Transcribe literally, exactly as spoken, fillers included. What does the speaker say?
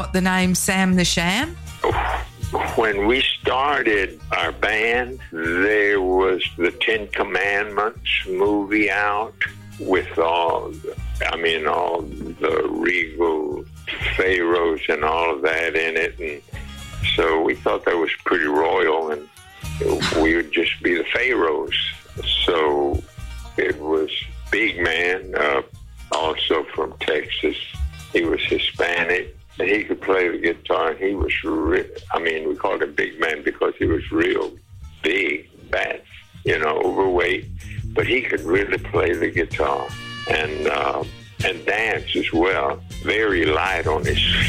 the name Sam the Sham? When we started our band, there was the Ten Commandments movie out with all, I mean, all the regal pharaohs and all of that in it. And so we thought that was pretty royal, and we would just be the pharaohs. So it was Big Man, uh, also from Texas. He was Hispanic, and he could play the guitar. He was, re- I mean, we called him Big Man because he was real big, fat, you know, overweight, but he could really play the guitar and uh, and dance as well. Very light on his